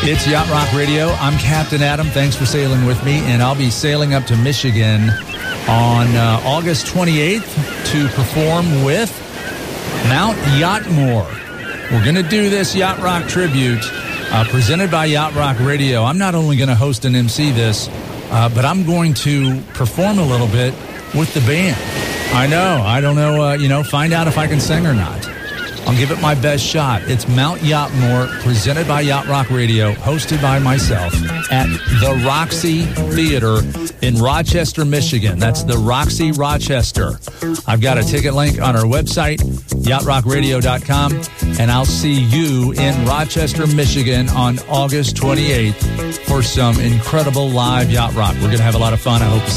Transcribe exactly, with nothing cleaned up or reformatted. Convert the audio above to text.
It's Yacht Rock Radio. I'm Captain Adam. Thanks for sailing with me. And I'll be sailing up to Michigan on uh, August twenty-eighth to perform with Mount Yachtmore. We're going to do this Yacht Rock tribute uh, presented by Yacht Rock Radio. I'm not only going to host and M C this, uh, but I'm going to perform a little bit with the band. I know. I don't know, uh, you know, find out if I can sing or not. I'll give it my best shot. It's Mount Yachtmore, presented by Yacht Rock Radio, hosted by myself at the Roxy Theater in Rochester, Michigan. That's the Roxy Rochester. I've got a ticket link on our website, yacht rock radio dot com, and I'll see you in Rochester, Michigan on August twenty-eighth for some incredible live Yacht Rock. We're going to have a lot of fun. I hope to see